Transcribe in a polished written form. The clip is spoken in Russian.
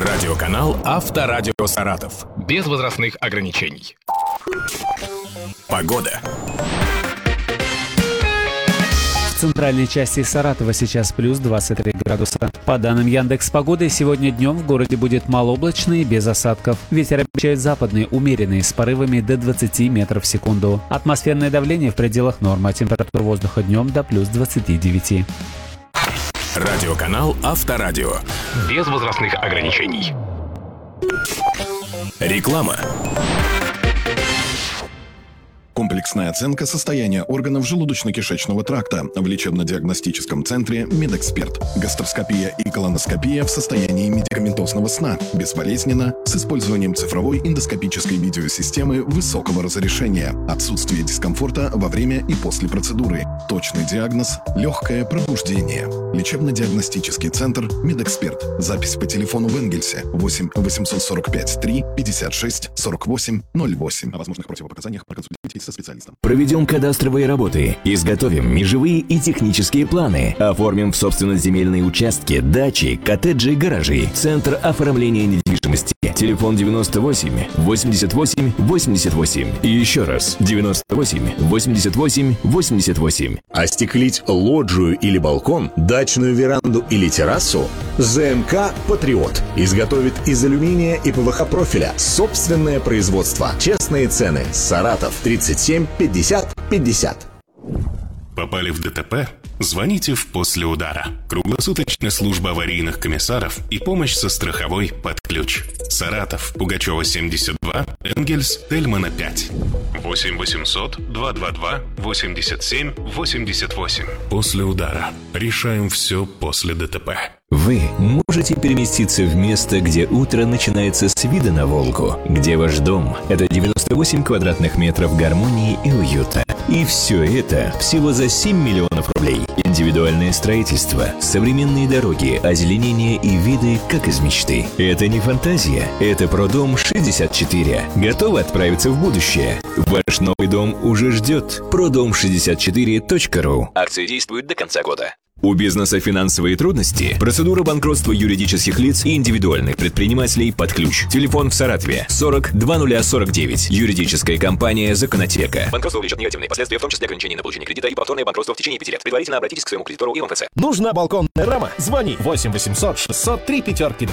Радиоканал Авторадио Саратов. Без возрастных ограничений. Погода. В центральной части Саратова сейчас плюс 23 градуса. По данным Яндекс.Погоды, сегодня днем в городе будет малооблачно и без осадков. Ветер обещает западный, умеренный, с порывами до 20 метров в секунду. Атмосферное давление в пределах нормы, а температура воздуха днем до плюс 29. Радиоканал Авторадио. Без возрастных ограничений. Реклама. Комплексная оценка состояния органов желудочно-кишечного тракта в лечебно-диагностическом центре «Медэксперт». Гастроскопия и колоноскопия в состоянии медикаментозного сна, безболезненно, с использованием цифровой эндоскопической видеосистемы высокого разрешения. Отсутствие дискомфорта во время и после процедуры. Точный диагноз – легкое пробуждение. Лечебно-диагностический центр «Медэксперт». Запись по телефону в Энгельсе 8 845 3 56 48 08. О возможных противопоказаниях проконсультируйтесь со специалистом. Проведем кадастровые работы, изготовим межевые и технические планы, оформим в собственность земельные участки, дачи, коттеджи, гаражи. Центр оформления недвижимости. Телефон 98 88 88. И еще раз 98 88 88. Остеклить лоджию или балкон, дачную веранду или террасу? ЗМК «Патриот» изготовит из алюминия и ПВХ-профиля. Собственное производство. Честные цены. Саратов 37 50 50. Попали в ДТП? Звоните в «После удара». Круглосуточная служба аварийных комиссаров и помощь со страховой под ключ. Саратов, Пугачева, 72, Энгельс, Тельмана, 5. 8 800 222 87 88. «После удара». Решаем все после ДТП. Вы можете переместиться в место, где утро начинается с вида на Волгу, где ваш дом – это 98 квадратных метров гармонии и уюта. И все это всего за 7 миллионов рублей. Индивидуальное строительство, современные дороги, озеленение и виды, как из мечты. Это не фантазия, это Продом 64. Готовы отправиться в будущее? Ваш новый дом уже ждет. Продом64.ру. Акция действует до конца года. У бизнеса финансовые трудности? Процедура банкротства юридических лиц и индивидуальных предпринимателей под ключ. Телефон в Саратове 40 2049. Юридическая компания «Законотека». Банкротство влечет негативные последствия, в том числе ограничение на получение кредита и повторное банкротство в течение 5 лет. Предварительно обратитесь к своему кредитору и в МФЦ. Нужна балконная рама? Звони 8 800 603 5